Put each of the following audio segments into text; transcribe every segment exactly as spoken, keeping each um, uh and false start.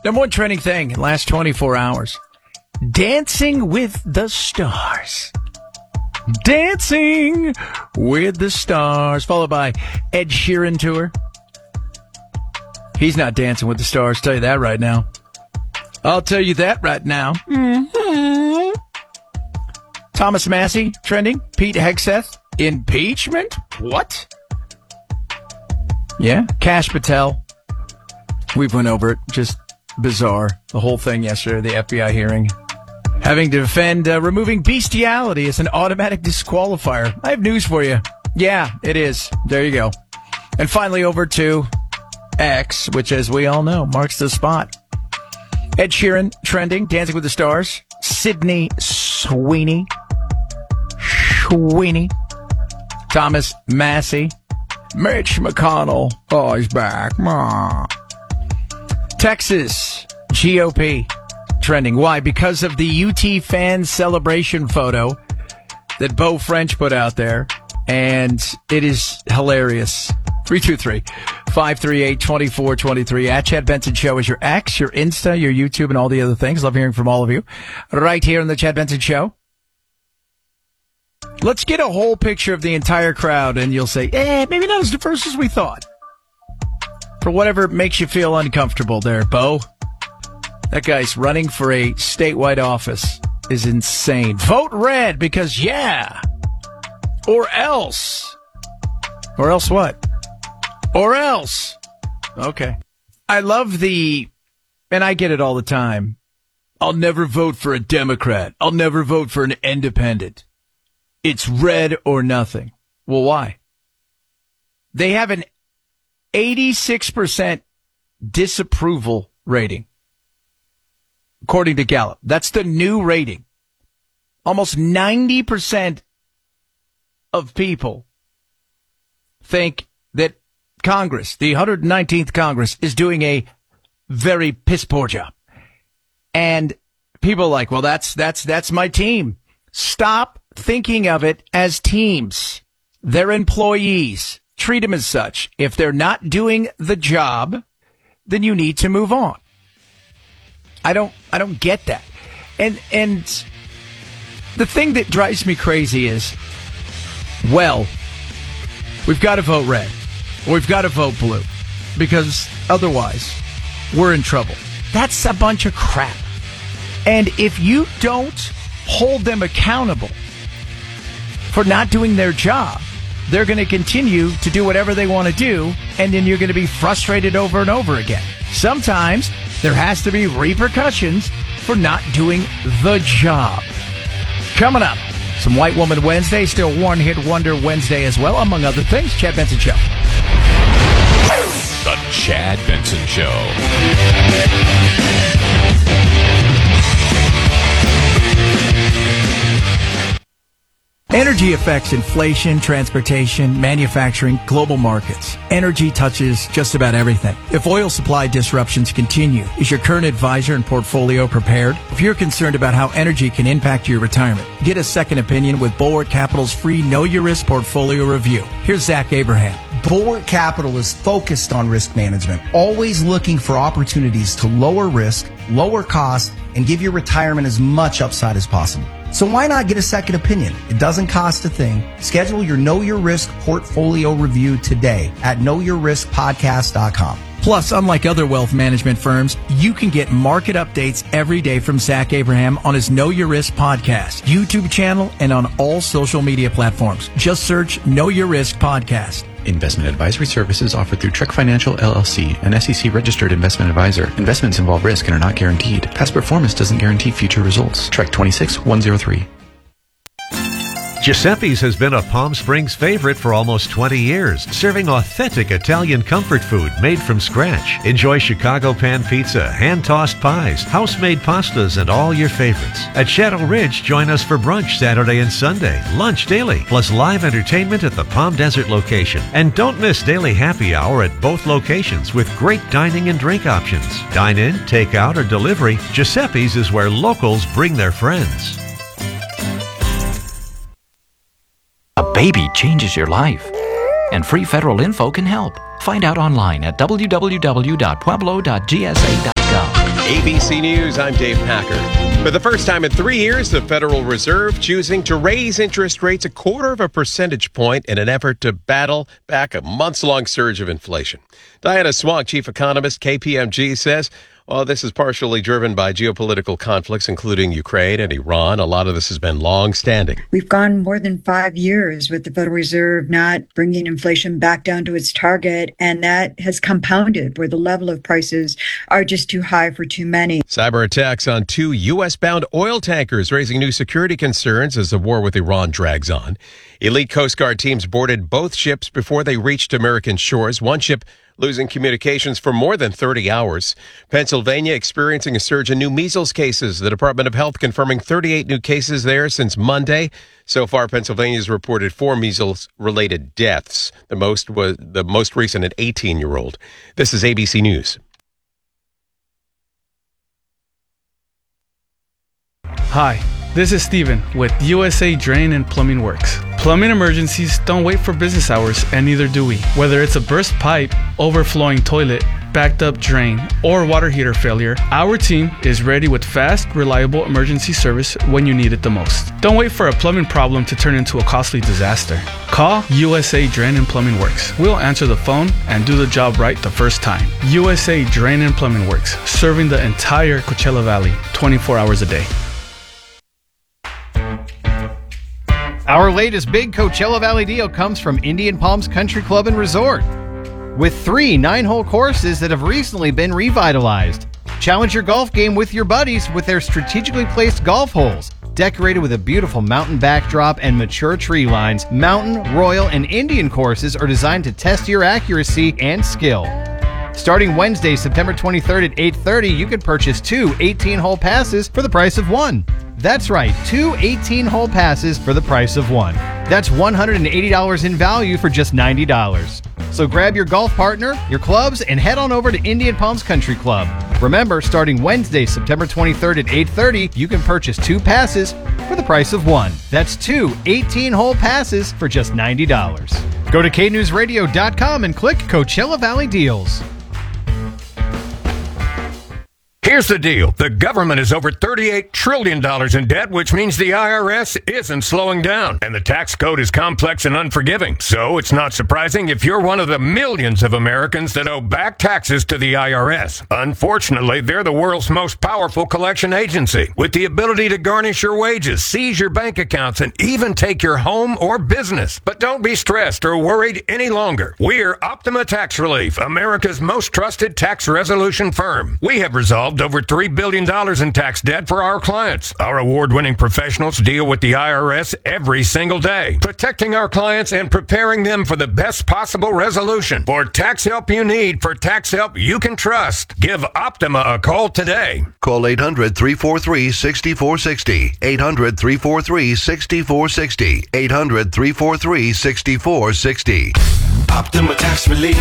Number one trending thing in the last twenty-four hours. Dancing with the Stars. Dancing with the Stars. Followed by Ed Sheeran tour. He's not dancing with the stars, tell you that right now. I'll tell you that right now. Mm-hmm. Thomas Massey, trending. Pete Hegseth, impeachment? What? Yeah, Kash Patel. We've went over it. Just bizarre. The whole thing yesterday, the F B I hearing. Having to defend uh, removing bestiality as an automatic disqualifier. I have news for you. Yeah, it is. There you go. And finally over to X, which, as we all know, marks the spot. Ed Sheeran, trending, Dancing with the Stars. Sydney Sweeney. Sweeney. Thomas Massey. Mitch McConnell. Oh, he's back. Ma. Texas G O P, trending. Why? Because of the U T fan celebration photo that Beau French put out there. And it is hilarious. three two three, five three eight, two four two three. At Chad Benson Show is your X, your Insta, your YouTube, and all the other things. Love hearing from all of you. Right here on the Chad Benson Show. Let's get a whole picture of the entire crowd, and you'll say, eh, maybe not as diverse as we thought. For whatever makes you feel uncomfortable there, Beau. That guy's running for a statewide office is insane. Vote red because, yeah. Or else. Or else what? Or else. Okay. I love the, and I get it all the time, I'll never vote for a Democrat. I'll never vote for an independent. It's red or nothing. Well, why? They have an eighty-six percent disapproval rating, according to Gallup. That's the new rating. Almost ninety percent of people think that Congress, the one hundred nineteenth Congress, is doing a very piss poor job. And people are like, well, that's, that's, that's my team. Stop thinking of it as teams. They're employees. Treat them as such. If they're not doing the job, then you need to move on. I don't, I don't get that. And, and the thing that drives me crazy is, well, we've got to vote red. Or we've got to vote blue. Because otherwise, we're in trouble. That's a bunch of crap. And if you don't hold them accountable for not doing their job, they're going to continue to do whatever they want to do, and then you're going to be frustrated over and over again. Sometimes there has to be repercussions for not doing the job. Coming up, some White Woman Wednesday, still One Hit Wonder Wednesday as well, among other things. Chad Benson Show. The Chad Benson Show. Energy affects inflation, transportation, manufacturing, global markets. Energy touches just about everything. If oil supply disruptions continue, is your current advisor and portfolio prepared? If you're concerned about how energy can impact your retirement, get a second opinion with Bulwark Capital's free Know Your Risk portfolio review. Here's Zach Abraham. Bulwark Capital is focused on risk management, always looking for opportunities to lower risk, lower costs, and give your retirement as much upside as possible. So why not get a second opinion? It doesn't cost a thing. Schedule your Know Your Risk portfolio review today at know your risk podcast dot com. Plus, unlike other wealth management firms, you can get market updates every day from Zach Abraham on his Know Your Risk podcast, YouTube channel, and on all social media platforms. Just search Know Your Risk Podcast. Investment advisory services offered through Trek Financial, L L C, an S E C-registered investment advisor. Investments involve risk and are not guaranteed. Past performance doesn't guarantee future results. Trek twenty-six one oh three. Giuseppe's has been a Palm Springs favorite for almost twenty years, serving authentic Italian comfort food made from scratch. Enjoy Chicago pan pizza, hand-tossed pies, house-made pastas, and all your favorites. At Shadow Ridge, join us for brunch Saturday and Sunday, lunch daily, plus live entertainment at the Palm Desert location. And don't miss daily happy hour at both locations with great dining and drink options. Dine in, take out, or delivery, Giuseppe's is where locals bring their friends. A baby changes your life, and free federal info can help. Find out online at w w w dot pueblo dot g s a dot gov. A B C News, I'm Dave Packer. For the first time in three years, the Federal Reserve choosing to raise interest rates a quarter of a percentage point in an effort to battle back a months-long surge of inflation. Diana Swonk, chief economist, K P M G, says, well, this is partially driven by geopolitical conflicts, including Ukraine and Iran. A lot of this has been long-standing. We've gone more than five years with the Federal Reserve not bringing inflation back down to its target, and that has compounded where the level of prices are just too high for too many. Cyber attacks on two U S-bound oil tankers raising new security concerns as the war with Iran drags on. Elite Coast Guard teams boarded both ships before they reached American shores. One ship losing communications for more than thirty hours. Pennsylvania experiencing a surge in new measles cases. The Department of Health confirming thirty-eight new cases there since Monday. So far, Pennsylvania's reported four measles-related deaths. The most was the most recent, an eighteen-year-old. This is A B C News. Hi, this is Steven with U S A Drain and Plumbing Works. Plumbing emergencies don't wait for business hours, and neither do we. Whether it's a burst pipe, overflowing toilet, backed up drain, or water heater failure, our team is ready with fast, reliable emergency service when you need it the most. Don't wait for a plumbing problem to turn into a costly disaster. Call U S A Drain and Plumbing Works. We'll answer the phone and do the job right the first time. U S A Drain and Plumbing Works, serving the entire Coachella Valley twenty-four hours a day. Our latest big Coachella Valley deal comes from Indian Palms Country Club and Resort. With three nine-hole courses that have recently been revitalized. Challenge your golf game with your buddies with their strategically placed golf holes. Decorated with a beautiful mountain backdrop and mature tree lines, Mountain, Royal, and Indian courses are designed to test your accuracy and skill. Starting Wednesday, September twenty-third at eight thirty, you can purchase two eighteen-hole passes for the price of one. That's right, two eighteen-hole passes for the price of one. That's one hundred eighty dollars in value for just ninety dollars. So grab your golf partner, your clubs, and head on over to Indian Palms Country Club. Remember, starting Wednesday, September twenty-third at eight thirty, you can purchase two passes for the price of one. That's two eighteen-hole passes for just ninety dollars. Go to K news radio dot com and click Coachella Valley Deals. Here's the deal. The government is over thirty-eight trillion dollars in debt, which means the I R S isn't slowing down. And the tax code is complex and unforgiving. So it's not surprising if you're one of the millions of Americans that owe back taxes to the I R S. Unfortunately, they're the world's most powerful collection agency, with the ability to garnish your wages, seize your bank accounts, and even take your home or business. But don't be stressed or worried any longer. We're Optima Tax Relief, America's most trusted tax resolution firm. We have resolved over three billion dollars in tax debt for our clients. Our award-winning professionals deal with the I R S every single day, protecting our clients and preparing them for the best possible resolution. For tax help you need, for tax help you can trust, give Optima a call today. Call eight hundred, three four three, six four six zero, eight hundred, three four three, six four six zero, eight hundred, three four three, six four six zero. Optima Tax Relief.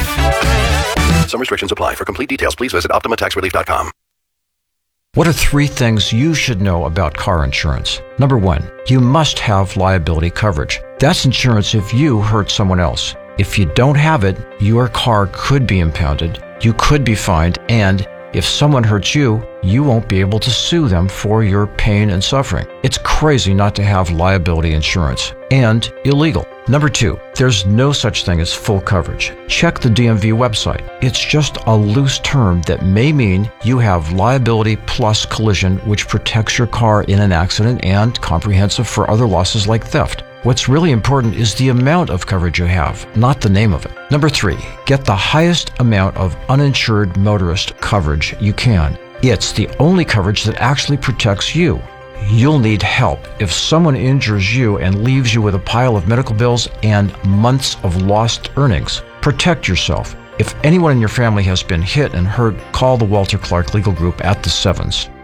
Some restrictions apply. For complete details, please visit optima tax relief dot com. What are three things you should know about car insurance? Number one, you must have liability coverage. That's insurance if you hurt someone else. If you don't have it, your car could be impounded, you could be fined, and if someone hurts you, you won't be able to sue them for your pain and suffering. It's crazy not to have liability insurance, and illegal. Number two, there's no such thing as full coverage. Check the D M V website. It's just a loose term that may mean you have liability plus collision, which protects your car in an accident, and comprehensive for other losses like theft. What's really important is the amount of coverage you have, not the name of it. Number three, get the highest amount of uninsured motorist coverage you can. It's the only coverage that actually protects you. You'll need help if someone injures you and leaves you with a pile of medical bills and months of lost earnings. Protect yourself. If anyone in your family has been hit and hurt, call the Walter Clark Legal Group at the Sevens.